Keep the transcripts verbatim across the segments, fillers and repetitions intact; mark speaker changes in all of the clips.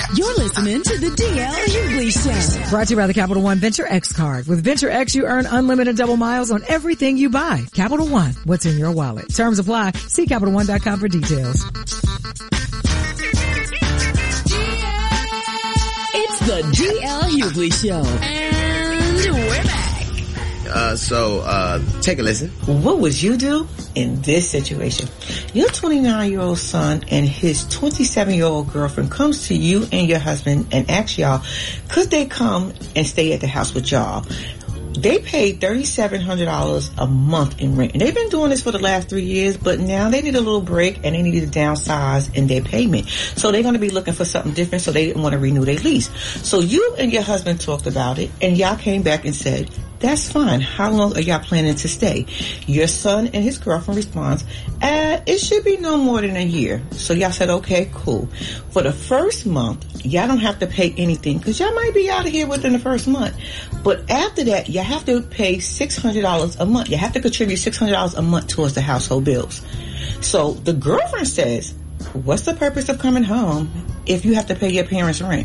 Speaker 1: You're listening to the D L Hughley Show.
Speaker 2: Brought to you by the Capital One Venture X card. With Venture X, you earn unlimited double miles on everything you buy. Capital One, what's in your wallet? Terms apply. See Capital One dot com for details.
Speaker 1: It's the D L Hughley Show. And we're back.
Speaker 3: Uh, so, uh, take a listen.
Speaker 4: What would you do in this situation? Your twenty-nine-year-old son and his twenty-seven-year-old girlfriend comes to you and your husband and asks y'all, could they come and stay at the house with y'all? They paid three thousand seven hundred dollars a month in rent. And they've been doing this for the last three years, but now they need a little break and they need to downsize in their payment. So they're going to be looking for something different, so they didn't want to renew their lease. So you and your husband talked about it, and y'all came back and said, that's fine. How long are y'all planning to stay? Your son and his girlfriend responds, uh, it should be no more than a year. So y'all said, okay, cool. For the first month, y'all don't have to pay anything because y'all might be out of here within the first month. But after that, you have to pay six hundred dollars a month. You have to contribute six hundred dollars a month towards the household bills. So the girlfriend says, what's the purpose of coming home if you have to pay your parents' rent?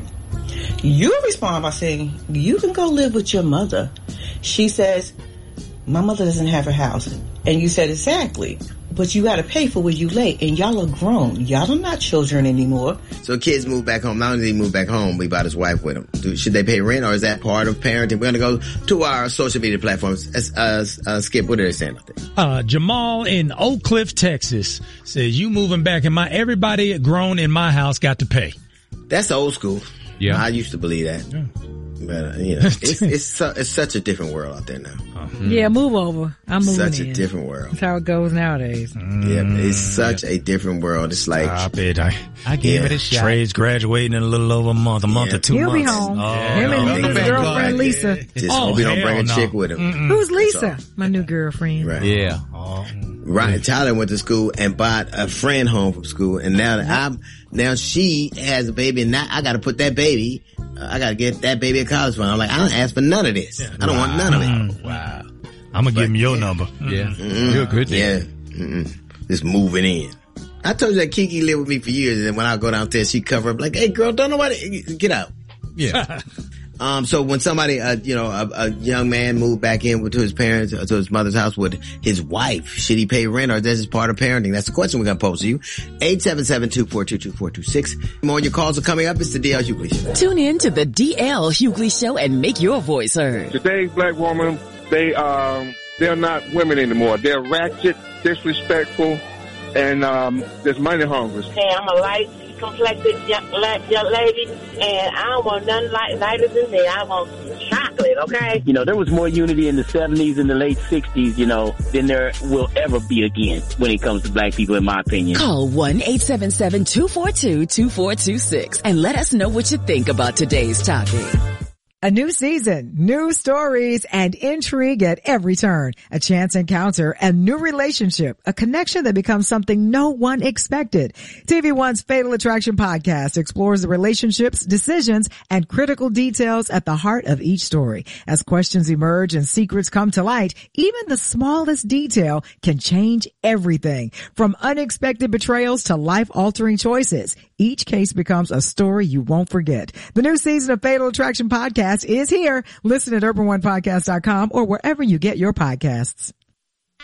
Speaker 4: You respond by saying, you can go live with your mother. She says, my mother doesn't have a house. And you said, exactly. But you got to pay for where you lay. And y'all are grown. Y'all are not children anymore.
Speaker 3: So kids move back home. Not only did he move back home, we brought his wife with him. Do, should they pay rent, or is that part of parenting? We're going to go to our social media platforms. Uh, uh, Skip, what are they saying out there?
Speaker 5: Uh, Jamal in Oak Cliff, Texas says, you moving back in my, everybody grown in my house got to pay.
Speaker 3: That's old school.
Speaker 5: Yeah.
Speaker 3: I used to believe that. Yeah. But, uh, you know, it's, it's, su- it's such a different world out there now.
Speaker 2: Mm-hmm. Yeah, move over. I'm moving
Speaker 3: Such
Speaker 2: in.
Speaker 3: a different world.
Speaker 2: That's how it goes nowadays.
Speaker 3: Mm, yeah, it's such yeah. a different world. It's like,
Speaker 5: Stop it. I, I gave yeah. it a shot. Trey's graduating in a little over a month, a month
Speaker 2: yeah.
Speaker 5: or two
Speaker 2: He'll
Speaker 5: months.
Speaker 2: He'll be home.
Speaker 5: Oh,
Speaker 2: him
Speaker 5: no,
Speaker 2: and his girlfriend Lisa.
Speaker 3: Just
Speaker 5: oh,
Speaker 3: hope we don't bring a
Speaker 5: no.
Speaker 3: chick with him.
Speaker 2: Mm-mm. Who's Lisa? My new girlfriend.
Speaker 3: Right.
Speaker 5: Yeah. Oh.
Speaker 3: Ryan Tyler went to school and bought a friend home from school, and now that I'm now she has a baby, and now I got to put that baby. Uh, I got to get that baby a college fund. I'm like, I don't ask for none of this. Yeah. I don't wow. want none of it.
Speaker 5: Mm. Wow. I'm gonna give him your number.
Speaker 6: Yeah,
Speaker 3: mm-hmm.
Speaker 6: you're good.
Speaker 3: Yeah, mm-hmm. Just moving in. I told you that Kiki lived with me for years, and then when I go downstairs, she cover up like, "Hey, girl, don't nobody get out."
Speaker 6: Yeah.
Speaker 3: Um, so when somebody, uh, you know, a, a young man moved back in to his parents, uh, to his mother's house with his wife, should he pay rent, or is this part of parenting? That's the question we're going to pose to you. eight seven seven, two four two, two four two six. More of your calls are coming up. It's the D L Hughley Show.
Speaker 1: Tune in to the D L Hughley Show and make your voice heard.
Speaker 7: Today's black woman, they, um, they're not women anymore. They're ratchet, disrespectful, and, um, there's money hungry.
Speaker 8: Hey, I'm a light complected young, young lady, and I don't want nothing light, lighter than me. I want chocolate, okay?
Speaker 9: You know, there was more unity in the seventies and the late sixties, you know, than there will ever be again when it comes to black people, in my opinion.
Speaker 1: Call one eight seven seven, two four two, two four two six and let us know what you think about today's topic.
Speaker 2: A new season, new stories, and intrigue at every turn. A chance encounter, a new relationship, a connection that becomes something no one expected. T V One's Fatal Attraction podcast explores the relationships, decisions, and critical details at the heart of each story. As questions emerge and secrets come to light, even the smallest detail can change everything. From unexpected betrayals to life-altering choices, each case becomes a story you won't forget. The new season of Fatal Attraction podcast is here. Listen at urban one podcast dot com or wherever you get your podcasts.